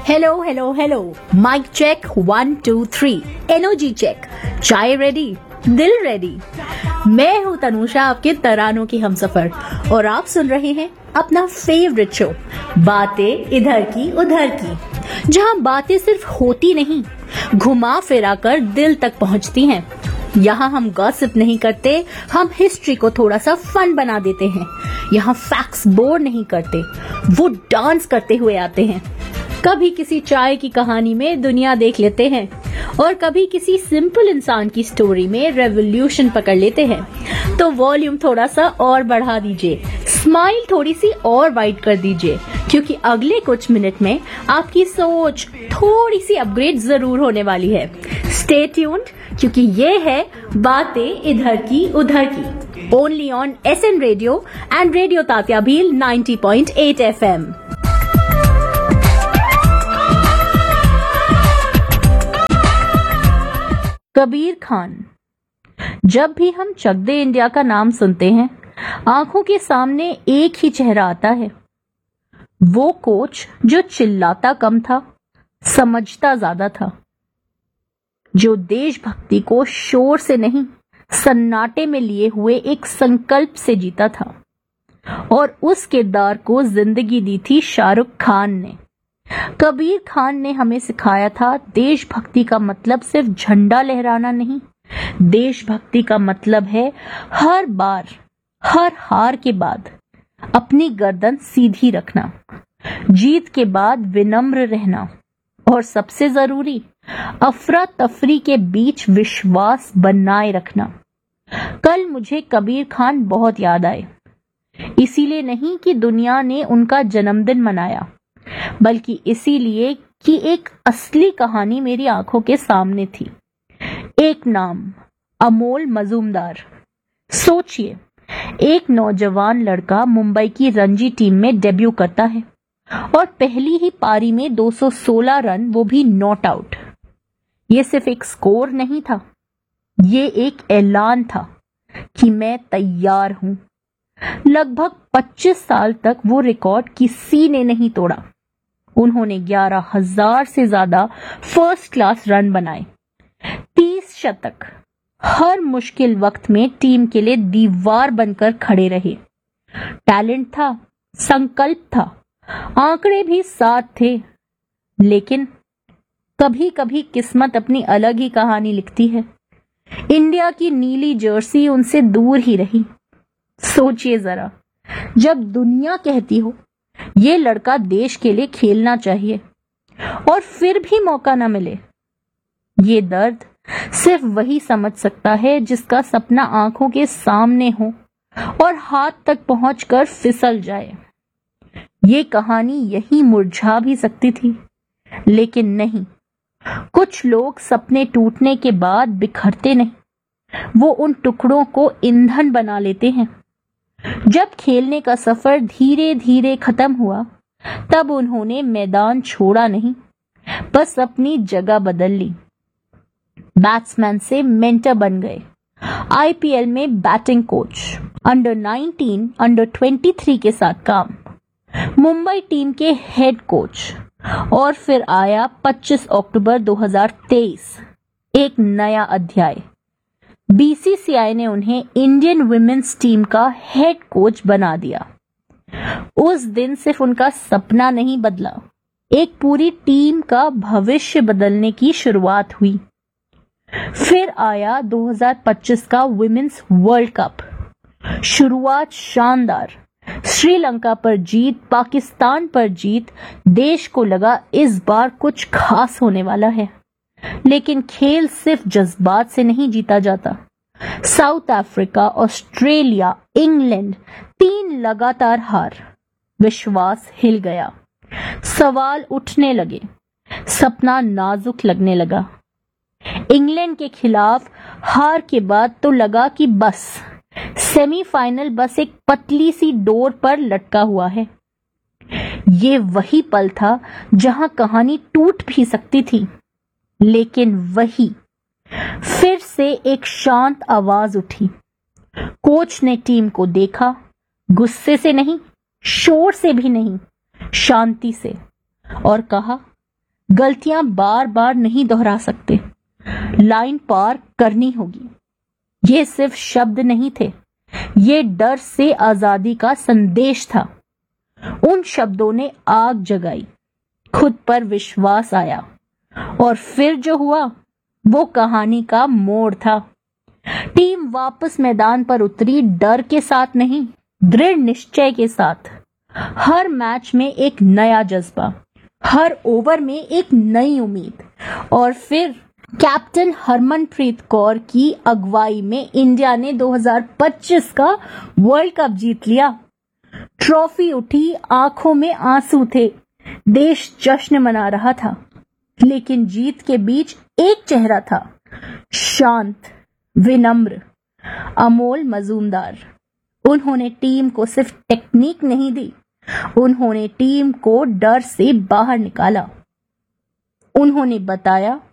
Hello hello hello, mic check 1 2 3, energy check, चाय ready, दिल ready. मैं हूँ तनुषा, आपके तरानों की हमसफर, और आप सुन रहे हैं अपना फेवरेट शो बातें इधर की उधर की, जहाँ बातें सिर्फ होती नहीं, घुमा फिरा कर दिल तक पहुँचती हैं। यहाँ हम गॉसिप नहीं करते, हम हिस्ट्री को थोड़ा सा फन बना देते हैं। यहाँ फैक्ट्स बोर नहीं करते, वो डांस करते हुए आते हैं। कभी किसी चाय की कहानी में दुनिया देख लेते हैं और कभी किसी सिंपल इंसान की स्टोरी में रेवोल्यूशन पकड़ लेते हैं। तो वॉल्यूम थोड़ा सा और बढ़ा दीजिए, स्माइल थोड़ी सी और वाइड कर दीजिए, क्योंकि अगले कुछ मिनट में आपकी सोच थोड़ी सी अपग्रेड जरूर होने वाली है। स्टे ट्यून्ड, क्योंकि ये है बातें इधर की उधर की, only on SN radio and radio Tatya Bhil 90.8 FM। Kabir Khan. जब भी हम चक दे इंडिया का नाम सुनते हैं, आंखों के सामने एक ही चेहरा आता है, वो कोच जो चिल्लाता कम था, समझता ज्यादा था, जो देशभक्ति को शोर से नहीं सन्नाटे में लिए हुए एक संकल्प से जीता था, और उस किरदार को जिंदगी दी थी शाहरुख खान ने। कबीर खान ने हमें सिखाया था, देशभक्ति का मतलब सिर्फ झंडा लहराना नहीं, देशभक्ति का मतलब है हर बार, हर हार के बाद अपनी गर्दन सीधी रखना, जीत के बाद विनम्र रहना, और सबसे जरूरी अफरा तफरी के बीच विश्वास बनाए रखना। कल मुझे कबीर खान बहुत याद आए, इसीलिए नहीं कि दुनिया ने उनका जन्मदिन मनाया, बल्कि इसीलिए कि एक असली कहानी मेरी आंखों के सामने थी। एक नाम, अमोल मजूमदार। सोचिए, एक नौजवान लड़का मुंबई की रणजी टीम में डेब्यू करता है और पहली ही पारी में 216 रन, वो भी नॉट आउट। ये सिर्फ एक स्कोर नहीं था, ये एक ऐलान था कि मैं तैयार हूं। लगभग 25 साल तक वो रिकॉर्ड किसी ने नहीं तोड़ा। उन्होंने 11,000 से ज्यादा फर्स्ट क्लास रन बनाए, 30 शतक, हर मुश्किल वक्त में टीम के लिए दीवार बनकर खड़े रहे। टैलेंट था, संकल्प था, आंकड़े भी साथ थे, लेकिन कभी कभी किस्मत अपनी अलग ही कहानी लिखती है। इंडिया की नीली जर्सी उनसे दूर ही रही। सोचिए जरा, जब दुनिया कहती हो ये लड़का देश के लिए खेलना चाहिए और फिर भी मौका ना मिले, ये दर्द सिर्फ वही समझ सकता है जिसका सपना आंखों के सामने हो और हाथ तक पहुंचकर फिसल जाए। ये कहानी यही मुरझा भी सकती थी, लेकिन नहीं। कुछ लोग सपने टूटने के बाद बिखरते नहीं, वो उन टुकड़ों को ईंधन बना लेते हैं। जब खेलने का सफर धीरे धीरे खत्म हुआ, तब उन्होंने मैदान छोड़ा नहीं, बस अपनी जगह बदल ली। बैट्समैन से मेंटर बन गए, आईपीएल में बैटिंग कोच, अंडर 19, अंडर 23 के साथ काम, मुंबई टीम के हेड कोच, और फिर आया 25 अक्टूबर 2023, एक नया अध्याय। बीसीसीआई ने उन्हें इंडियन वुमेन्स टीम का हेड कोच बना दिया। उस दिन सिर्फ उनका सपना नहीं बदला, एक पूरी टीम का भविष्य बदलने की शुरुआत हुई। फिर आया 2025 का वुमेन्स वर्ल्ड कप। शुरुआत शानदार, श्रीलंका पर जीत, पाकिस्तान पर जीत, देश को लगा इस बार कुछ खास होने वाला है। लेकिन खेल सिर्फ जज्बात से नहीं जीता जाता। साउथ अफ्रीका, ऑस्ट्रेलिया, इंग्लैंड, 3 लगातार हार, विश्वास हिल गया, सवाल उठने लगे, सपना नाजुक लगने लगा। इंग्लैंड के खिलाफ हार के बाद तो लगा कि बस सेमीफाइनल बस एक पतली सी डोर पर लटका हुआ है। ये वही पल था जहां कहानी टूट भी सकती थी, लेकिन वही फिर से एक शांत आवाज उठी। कोच ने टीम को देखा, गुस्से से नहीं, शोर से भी नहीं, शांति से, और कहा, गलतियां बार बार नहीं दोहरा सकते, लाइन पार करनी होगी। ये सिर्फ शब्द नहीं थे, ये डर से आजादी का संदेश था। उन शब्दों ने आग जगाई, खुद पर विश्वास आया, और फिर जो हुआ वो कहानी का मोड़ था। टीम वापस मैदान पर उतरी, डर के साथ नहीं, दृढ़ निश्चय के साथ। हर मैच में एक नया जज्बा, हर ओवर में एक नई उम्मीद। और फिर कैप्टन हरमनप्रीत कौर की अगुवाई में इंडिया ने 2025 का वर्ल्ड कप जीत लिया। ट्रॉफी उठी, आंखों में आंसू थे, देश जश्न मना रहा था। लेकिन जीत के बीच एक चेहरा था, शांत, विनम्र, अमोल मजूमदार। उन्होंने टीम को सिर्फ टेक्निक नहीं दी, उन्होंने टीम को डर से बाहर निकाला। उन्होंने बताया